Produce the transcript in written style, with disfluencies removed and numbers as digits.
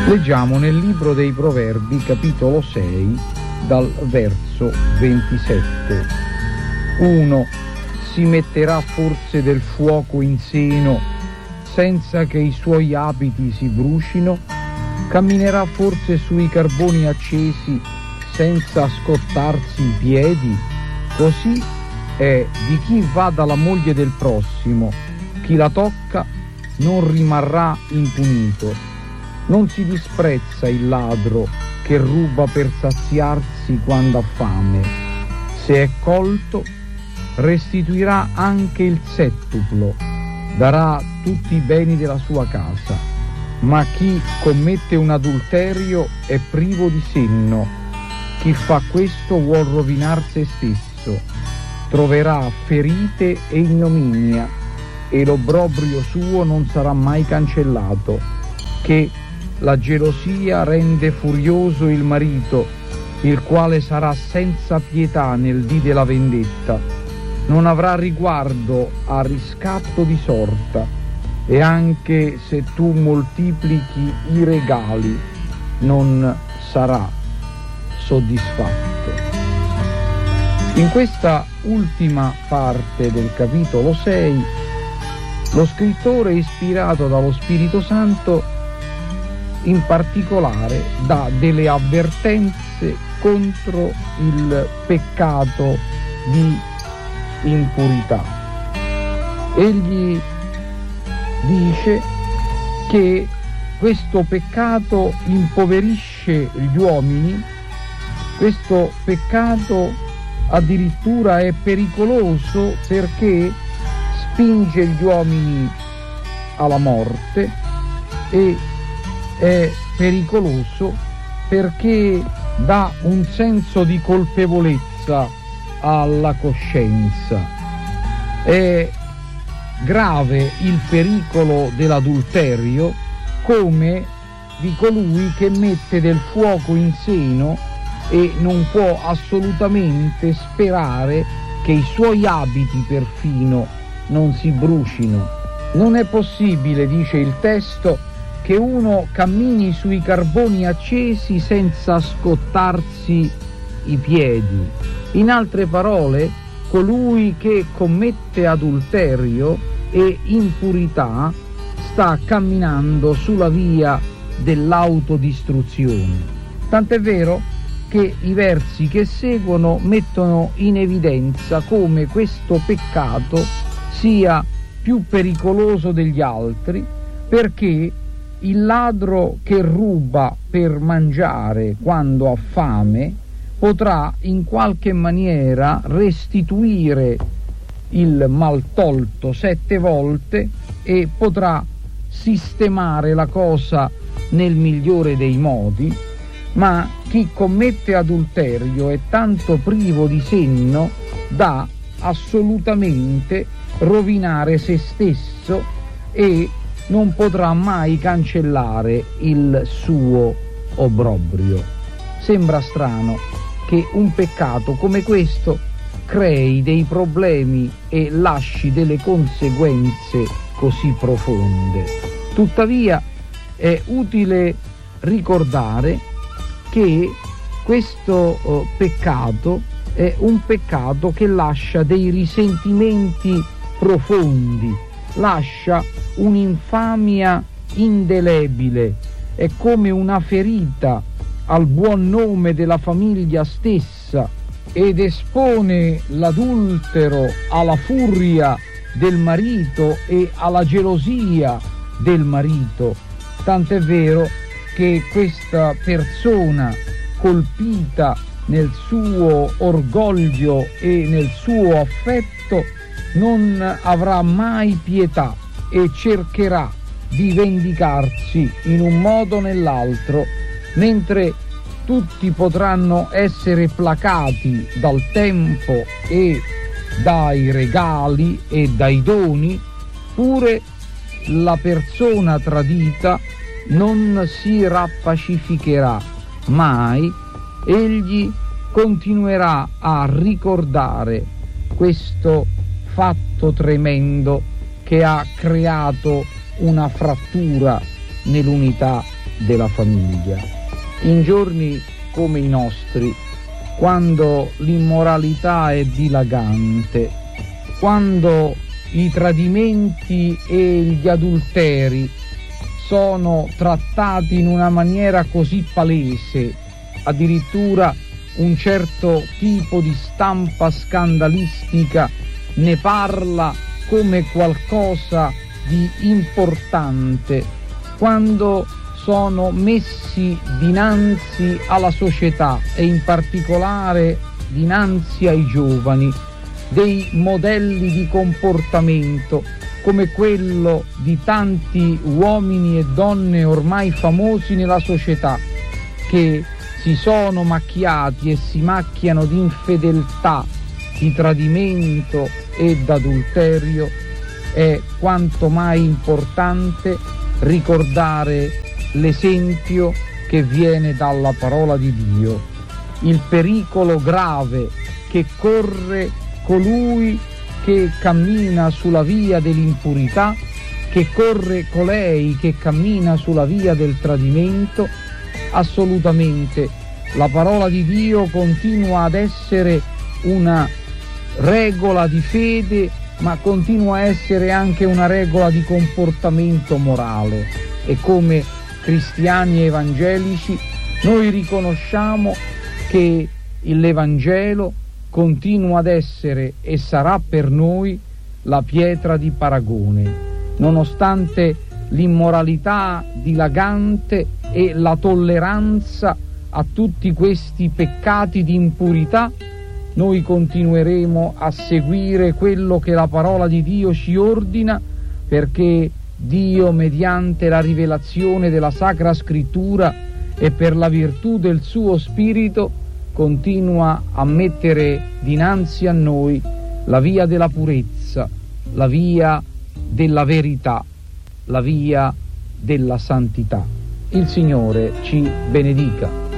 Leggiamo nel libro dei Proverbi, capitolo 6, dal verso 27. 1. Si metterà forse del fuoco in seno senza che i suoi abiti si brucino? Camminerà forse sui carboni accesi senza scottarsi i piedi? Così è di chi va dalla moglie del prossimo. Chi la tocca non rimarrà impunito. Non si disprezza il ladro che ruba per saziarsi quando ha fame. Se è colto, restituirà anche il settuplo, darà tutti i beni della sua casa. Ma chi commette un adulterio è privo di senno. Chi fa questo vuol rovinar se stesso. Troverà ferite e ignominia, e l'obbrobrio suo non sarà mai cancellato. Che la gelosia rende furioso il marito, il quale sarà senza pietà nel dì della vendetta. Non avrà riguardo a riscatto di sorta, e anche se tu moltiplichi i regali, non sarà soddisfatto. In questa ultima parte del capitolo 6, lo scrittore, ispirato dallo Spirito Santo, in particolare dà delle avvertenze contro il peccato di impurità. Egli dice che questo peccato impoverisce gli uomini, questo peccato addirittura è pericoloso perché spinge gli uomini alla morte, e è pericoloso perché dà un senso di colpevolezza alla coscienza. È grave il pericolo dell'adulterio come di colui che mette del fuoco in seno e non può assolutamente sperare che i suoi abiti perfino non si brucino. Non è possibile, dice il testo, che uno cammini sui carboni accesi senza scottarsi i piedi. In altre parole, colui che commette adulterio e impurità sta camminando sulla via dell'autodistruzione. Tant'è vero che i versi che seguono mettono in evidenza come questo peccato sia più pericoloso degli altri, perché il ladro che ruba per mangiare quando ha fame potrà in qualche maniera restituire il mal tolto 7 volte e potrà sistemare la cosa nel migliore dei modi, ma chi commette adulterio è tanto privo di senno da assolutamente rovinare se stesso e non potrà mai cancellare il suo obbrobrio. Sembra strano che un peccato come questo crei dei problemi e lasci delle conseguenze così profonde. Tuttavia è utile ricordare che questo peccato è un peccato che lascia dei risentimenti profondi, lascia un'infamia indelebile, è come una ferita al buon nome della famiglia stessa ed espone l'adultero alla furia del marito e alla gelosia del marito. Tant'è vero che questa persona, colpita nel suo orgoglio e nel suo affetto, non avrà mai pietà e cercherà di vendicarsi in un modo o nell'altro, mentre tutti potranno essere placati dal tempo e dai regali e dai doni, pure la persona tradita non si rappacificherà mai. Egli continuerà a ricordare questo fatto tremendo che ha creato una frattura nell'unità della famiglia. In giorni come i nostri, quando l'immoralità è dilagante, quando i tradimenti e gli adulteri sono trattati in una maniera così palese, addirittura un certo tipo di stampa scandalistica ne parla come qualcosa di importante, quando sono messi dinanzi alla società e in particolare dinanzi ai giovani dei modelli di comportamento come quello di tanti uomini e donne ormai famosi nella società, che si sono macchiati e si macchiano di infedeltà, di tradimento e d'adulterio, è quanto mai importante ricordare l'esempio che viene dalla parola di Dio, il pericolo grave che corre colui che cammina sulla via dell'impurità, che corre colei che cammina sulla via del tradimento. Assolutamente la parola di Dio continua ad essere una regola di fede, ma continua a essere anche una regola di comportamento morale, e come cristiani evangelici noi riconosciamo che l'Evangelo continua ad essere e sarà per noi la pietra di paragone, nonostante l'immoralità dilagante e la tolleranza a tutti questi peccati di impurità. Noi continueremo a seguire quello che la parola di Dio ci ordina, perché Dio, mediante la rivelazione della Sacra Scrittura e per la virtù del suo Spirito, continua a mettere dinanzi a noi la via della purezza, la via della verità, la via della santità. Il Signore ci benedica.